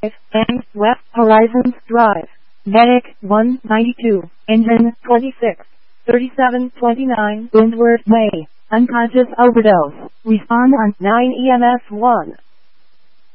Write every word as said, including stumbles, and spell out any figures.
and West Horizons Drive. Medic one ninety-two, engine twenty-six, thirty-seven twenty-nine Windward Way, unconscious overdose. Respond on nine E M S one.